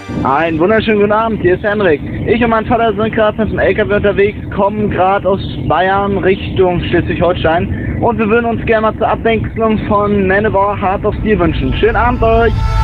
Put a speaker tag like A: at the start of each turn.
A: Einen wunderschönen guten Abend, hier ist Henrik. Ich und mein Vater sind gerade mit dem LKW unterwegs, kommen gerade aus Bayern Richtung Schleswig-Holstein und wir würden uns gerne mal zur Abwechslung von Männebauer Hard of Steel wünschen. Schönen Abend euch!